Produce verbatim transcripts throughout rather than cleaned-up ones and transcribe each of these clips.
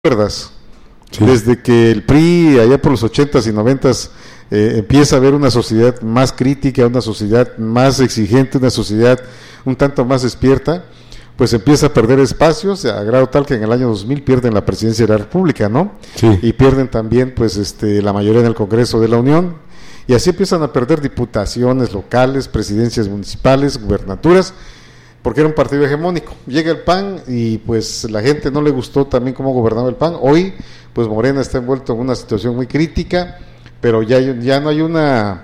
recuerdas, Sí. desde que el P R I allá por los ochentas y noventas eh, empieza a ver una sociedad más crítica, una sociedad más exigente, una sociedad un tanto más despierta, pues empieza a perder espacios, a grado tal que en el año dos mil pierden la presidencia de la República, ¿no? Sí. Y pierden también pues este la mayoría en el Congreso de la Unión, y así empiezan a perder diputaciones locales, presidencias municipales, gubernaturas, porque era un partido hegemónico. Llega el P A N y pues la gente no le gustó también cómo gobernaba el P A N. Hoy pues Morena está envuelto en una situación muy crítica, pero ya, ya no hay una,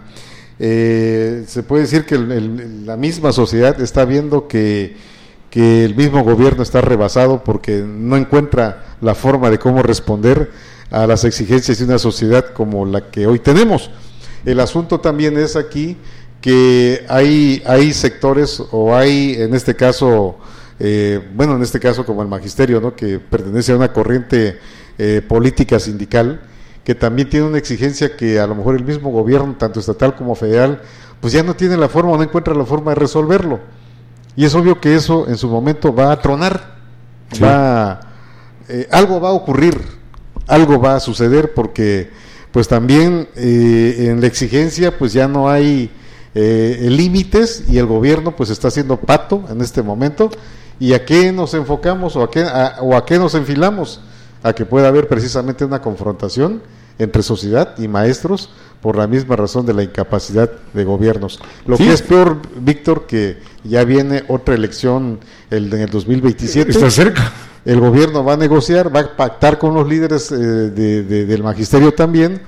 eh, se puede decir que el, el, la misma sociedad está viendo que, que el mismo gobierno está rebasado porque no encuentra la forma de cómo responder a las exigencias de una sociedad como la que hoy tenemos. El asunto también es aquí que hay, hay sectores o hay en este caso, eh, bueno en este caso como el magisterio, ¿no?, que pertenece a una corriente eh, política sindical que también tiene una exigencia que a lo mejor el mismo gobierno, tanto estatal como federal, pues ya no tiene la forma o no encuentra la forma de resolverlo, y es obvio que eso en su momento va a tronar, sí. va eh, algo va a ocurrir, algo va a suceder, porque pues también eh, en la exigencia pues ya no hay Eh, límites, y el gobierno pues está haciendo pato en este momento. ¿Y a qué nos enfocamos o a qué, a, o a qué nos enfilamos? A que pueda haber precisamente una confrontación entre sociedad y maestros por la misma razón de la incapacidad de gobiernos. Lo sí. que es peor, Víctor, que ya viene otra elección el, en el dos mil veintisiete. Está cerca. El gobierno va a negociar, va a pactar con los líderes eh, de, de, del magisterio también.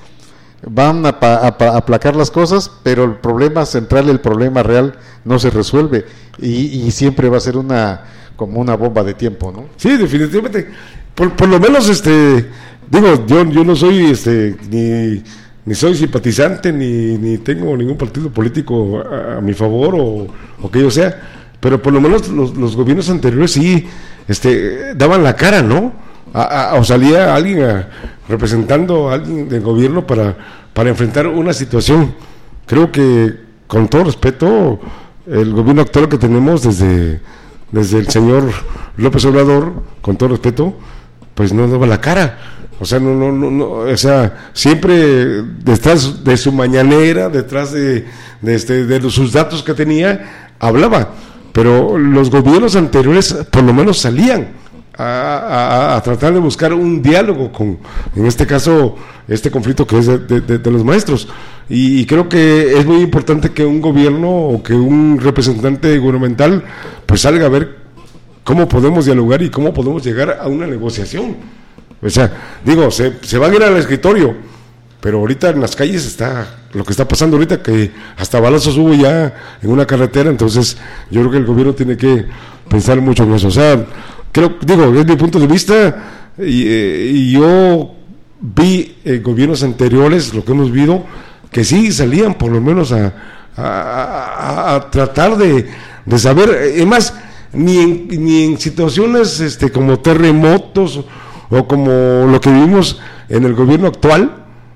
Van a, pa, a, a aplacar las cosas, pero el problema central, el problema real no se resuelve, y, y siempre va a ser una como una bomba de tiempo, ¿no? Sí, definitivamente. Por, por lo menos, este, digo, yo yo no soy, este, ni ni soy simpatizante ni ni tengo ningún partido político a, a mi favor o, o que yo sea, pero por lo menos los, los gobiernos anteriores sí, este, daban la cara, ¿no? A, a, o salía alguien a, representando a alguien del gobierno para, para enfrentar una situación. Creo que, con todo respeto, el gobierno actual que tenemos desde, desde el señor López Obrador, con todo respeto, pues no daba la cara. O sea, no, no, no, no o sea, siempre detrás de su mañanera, detrás de, de, este, de sus datos que tenía, hablaba. Pero los gobiernos anteriores por lo menos salían A, a, a tratar de buscar un diálogo con, en este caso, este conflicto que es de, de, de los maestros, y, y creo que es muy importante que un gobierno o que un representante gubernamental pues salga a ver cómo podemos dialogar y cómo podemos llegar a una negociación. O sea, digo, se, se van a ir al escritorio, pero ahorita en las calles está lo que está pasando ahorita, que hasta balazos hubo ya en una carretera. Entonces yo creo que el gobierno tiene que pensar mucho en eso. O sea, creo, digo, desde mi punto de vista, y, eh, y yo vi en eh, gobiernos anteriores, lo que hemos visto, que sí salían por lo menos a, a, a, a tratar de, de saber, es más, ni en, ni en situaciones este, como terremotos o como lo que vivimos en el gobierno actual,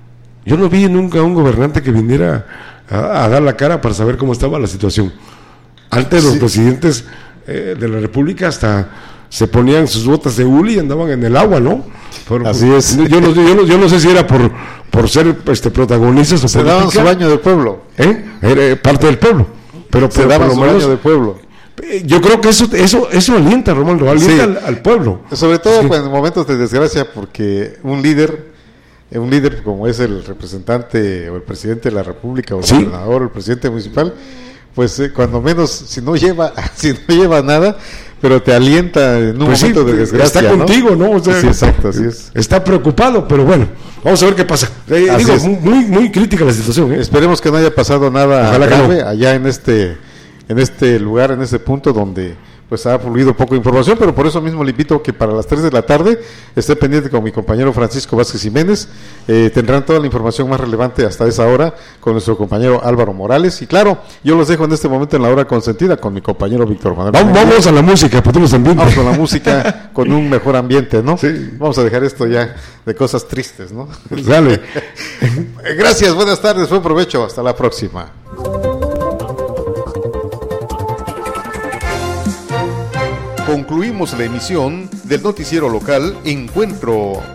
yo no vi nunca un gobernante que viniera a, a dar la cara para saber cómo estaba la situación. Antes sí. Los presidentes eh, de la República hasta se ponían sus botas de hule y andaban en el agua, ¿no? Por, Así es. Yo no, yo, no, yo no sé si era por por ser este protagonistas o se daban su baño del pueblo, ¿eh? Era parte del pueblo, pero se daban su baño del pueblo. Yo creo que eso eso eso alienta, Romualdo, alienta sí. al, al pueblo. Sobre todo sí. en momentos de desgracia, porque un líder, un líder como es el representante o el presidente de la República o el ¿Sí? gobernador o el presidente municipal, pues eh, cuando menos, si no lleva si no lleva nada, pero te alienta en un pues momento sí, de desgracia, está contigo, ¿no? O sea, sí, exacto, así es. Está preocupado, pero bueno, vamos a ver qué pasa. Eh, digo, muy muy crítica la situación, ¿eh? Esperemos que no haya pasado nada Ojalá grave no. allá en este en este lugar, en este punto donde pues ha fluido poco información, pero por eso mismo le invito que para las tres de la tarde esté pendiente con mi compañero Francisco Vázquez Jiménez. Eh, tendrán toda la información más relevante hasta esa hora con nuestro compañero Álvaro Morales, y claro, yo los dejo en este momento en la hora consentida con mi compañero Víctor Manuel. Vamos, vamos a la música, pues ambiente. Vamos con la música, con un mejor ambiente, ¿no? Sí. Vamos a dejar esto ya de cosas tristes, ¿no? Dale. Gracias, buenas tardes, buen provecho, hasta la próxima. Concluimos la emisión del noticiero local Encuentro.